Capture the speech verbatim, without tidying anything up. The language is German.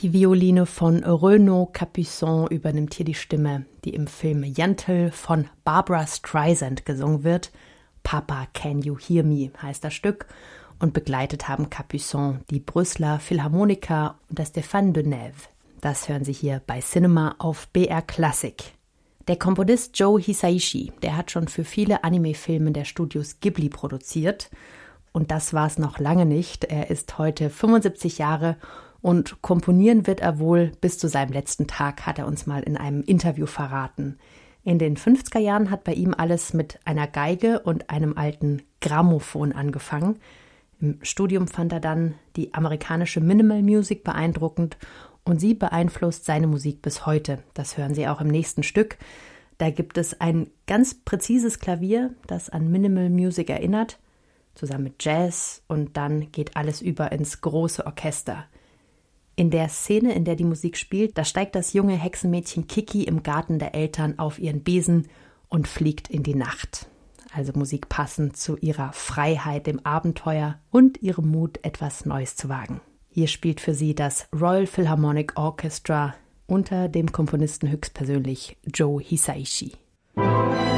Die Violine von Renaud Capuçon übernimmt hier die Stimme, die im Film Yentl von Barbra Streisand gesungen wird. Papa, Can You Hear Me heißt das Stück. Und begleitet haben Capuçon die Brüsseler Philharmoniker und das Stéphane Denève. Das hören Sie hier bei Cinema auf B R Classic. Der Komponist Joe Hisaishi, der hat schon für viele Anime-Filme der Studios Ghibli produziert. Und das war es noch lange nicht. Er ist heute fünfundsiebzig Jahre und komponieren wird er wohl bis zu seinem letzten Tag, hat er uns mal in einem Interview verraten. In den fünfziger Jahren hat bei ihm alles mit einer Geige und einem alten Grammophon angefangen. Im Studium fand er dann die amerikanische Minimal Music beeindruckend und sie beeinflusst seine Musik bis heute. Das hören Sie auch im nächsten Stück. Da gibt es ein ganz präzises Klavier, das an Minimal Music erinnert, zusammen mit Jazz, und dann geht alles über ins große Orchester. In der Szene, in der die Musik spielt, da steigt das junge Hexenmädchen Kiki im Garten der Eltern auf ihren Besen und fliegt in die Nacht. Also Musik passend zu ihrer Freiheit, dem Abenteuer und ihrem Mut, etwas Neues zu wagen. Hier spielt für sie das Royal Philharmonic Orchestra unter dem Komponisten höchstpersönlich Joe Hisaishi.